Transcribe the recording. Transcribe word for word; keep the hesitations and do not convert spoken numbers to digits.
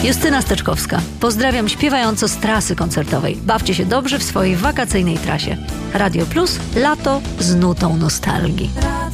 Justyna Steczkowska. Pozdrawiam śpiewająco z trasy koncertowej. Bawcie się dobrze w swojej wakacyjnej trasie. Radio Plus, lato z nutą nostalgii.